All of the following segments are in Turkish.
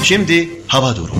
Şimdi hava durumu.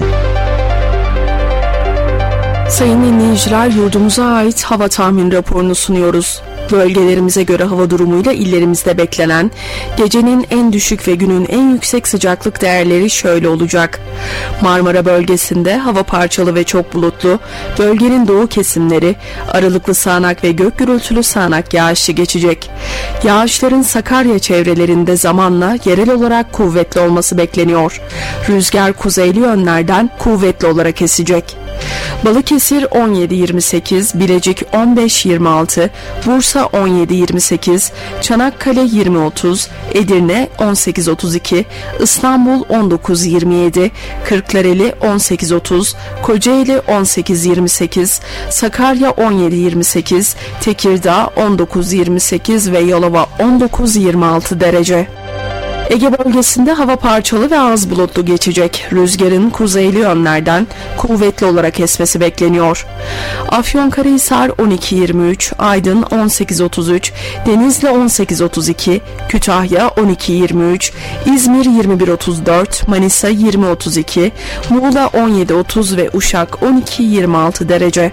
Sayın dinleyiciler, yurdumuza ait hava tahmin raporunu sunuyoruz. Bölgelerimize göre hava durumuyla illerimizde beklenen gecenin en düşük ve günün en yüksek sıcaklık değerleri şöyle olacak. Marmara bölgesinde hava parçalı ve çok bulutlu, bölgenin doğu kesimleri aralıklı sağanak ve gök gürültülü sağanak yağışlı geçecek. Yağışların Sakarya çevrelerinde zamanla yerel olarak kuvvetli olması bekleniyor. Rüzgar kuzeyli yönlerden kuvvetli olarak esecek. Balıkesir 17-28, Bilecik 15-26, Bursa 17-28, Çanakkale 20-30, Edirne 18-32, İstanbul 19-27, Kırklareli 18-30, Kocaeli 18-28, Sakarya 17-28, Tekirdağ 19-28 ve Yalova 19-26 derece. Ege bölgesinde hava parçalı ve az bulutlu geçecek. Rüzgarın kuzeyli yönlerden kuvvetli olarak esmesi bekleniyor. Afyonkarahisar 12-23, Aydın 18-33, Denizli 18-32, Kütahya 12-23, İzmir 21-34, Manisa 20-32, Muğla 17-30 ve Uşak 12-26 derece.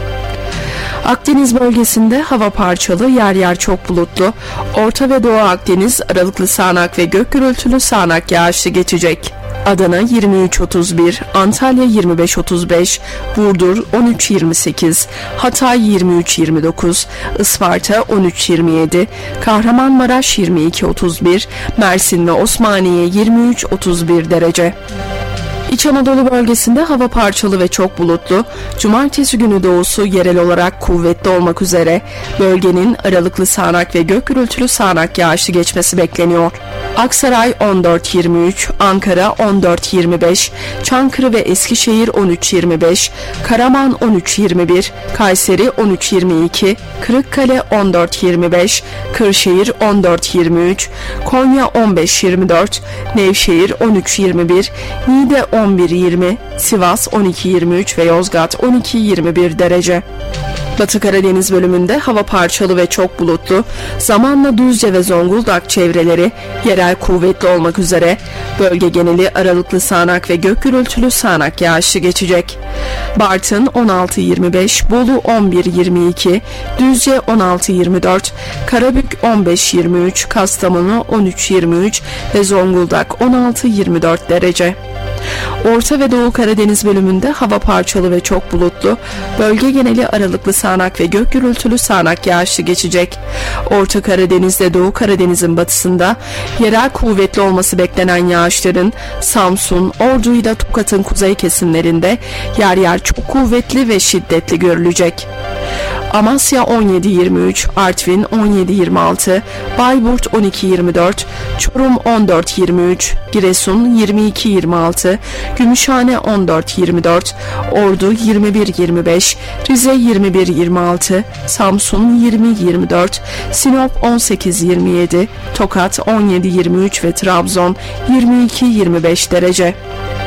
Akdeniz bölgesinde hava parçalı, yer yer çok bulutlu. Orta ve Doğu Akdeniz aralıklı sağanak ve gök gürültülü sağanak yağışlı geçecek. Adana 23-31, Antalya 25-35, Burdur 13-28, Hatay 23-29, Isparta 13-27, Kahramanmaraş 22-31, Mersin ve Osmaniye 23-31 derece. İç Anadolu bölgesinde hava parçalı ve çok bulutlu. Cumartesi günü doğusu yerel olarak kuvvetli olmak üzere bölgenin aralıklı sağanak ve gök gürültülü sağanak yağışlı geçmesi bekleniyor. Aksaray 14-23, Ankara 14-25, Çankırı ve Eskişehir 13-25, Karaman 13-21, Kayseri 13-22, Kırıkkale 14-25, Kırşehir 14-23, Konya 15-24, Nevşehir 13-21, Niğde 11-20, Sivas 12-23 ve Yozgat 12-21 derece. Batı Karadeniz bölümünde hava parçalı ve çok bulutlu, zamanla Düzce ve Zonguldak çevreleri yerel kuvvetli olmak üzere bölge geneli aralıklı sağanak ve gök gürültülü sağanak yağışlı geçecek. Bartın 16-25, Bolu 11-22, Düzce 16-24, Karabük 15-23, Kastamonu 13-23 ve Zonguldak 16-24 derece. Orta ve Doğu Karadeniz bölümünde hava parçalı ve çok bulutlu, bölge geneli aralıklı sağanak ve gök gürültülü sağanak yağışlı geçecek. Orta Karadeniz'de Doğu Karadeniz'in batısında yerel kuvvetli olması beklenen yağışların Samsun, Ordu ile Tokat'ın kuzey kesimlerinde yer yer çok kuvvetli ve şiddetli görülecek. Amasya 17-23, Artvin 17-26, Bayburt 12-24, Çorum 14-23, Giresun 22-26, Gümüşhane 14-24, Ordu 21-25, Rize 21-26, Samsun 20-24, Sinop 18-27, Tokat 17-23 ve Trabzon 22-25 derece.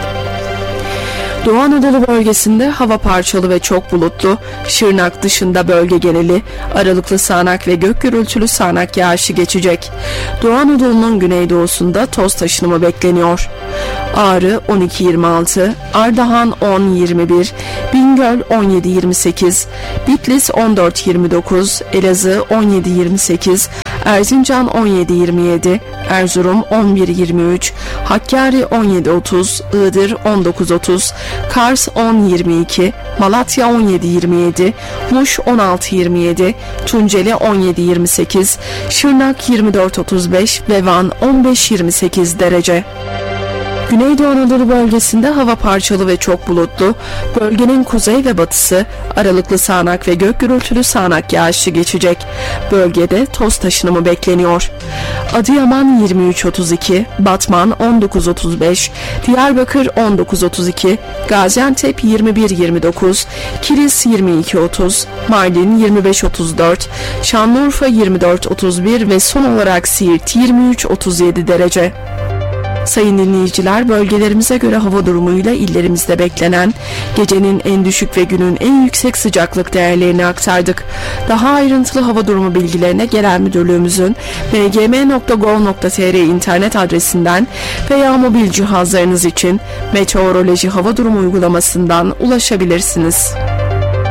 Doğu Anadolu bölgesinde hava parçalı ve çok bulutlu, Şırnak dışında bölge geneli aralıklı sağanak ve gök gürültülü sağanak yağışı geçecek. Doğu Anadolu'nun güneydoğusunda toz taşınımı bekleniyor. Ağrı 12-26, Ardahan 10-21, Bingöl 17-28, Bitlis 14-29, Elazığ 17-28, Erzincan 17-27, Erzurum 11-23, Hakkari 17-30, Iğdır 19-30, Kars 10-22, Malatya 17-27, Muş 16-27, Tunceli 17-28, Şırnak 24-35 ve Van 15-28 derece. Güneydoğu Anadolu bölgesinde hava parçalı ve çok bulutlu, bölgenin kuzey ve batısı aralıklı sağanak ve gök gürültülü sağanak yağışlı geçecek. Bölgede toz taşınımı bekleniyor. Adıyaman 23-32, Batman 19-35, Diyarbakır 19-32, Gaziantep 21-29, Kilis 22-30, Mardin 25-34, Şanlıurfa 24-31 ve son olarak Siirt 23-37 derece. Sayın dinleyiciler, bölgelerimize göre hava durumuyla illerimizde beklenen gecenin en düşük ve günün en yüksek sıcaklık değerlerini aktardık. Daha ayrıntılı hava durumu bilgilerine Genel Müdürlüğümüzün mgm.gov.tr internet adresinden veya mobil cihazlarınız için Meteoroloji Hava Durumu uygulamasından ulaşabilirsiniz.